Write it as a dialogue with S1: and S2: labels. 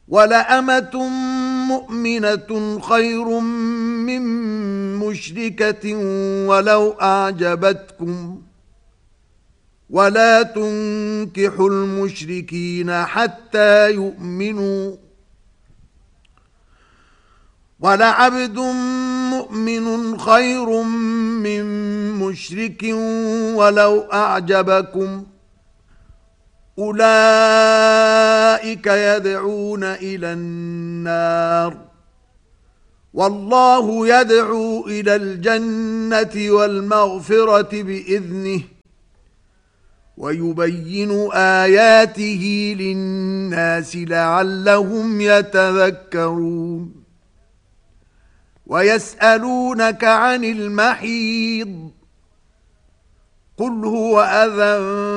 S1: ولأمة مؤمنة خير من مشركة ولو أعجبتكم ولا تنكحوا المشركين حتى يؤمنوا ولعبد مؤمن خير من مشرك ولو أعجبكم أولئك يدعون إلى النار والله يدعو إلى الجنة والمغفرة بإذنه ويبين آياته للناس لعلهم يتذكرون ويسألونك عن المحيض قل هو أذى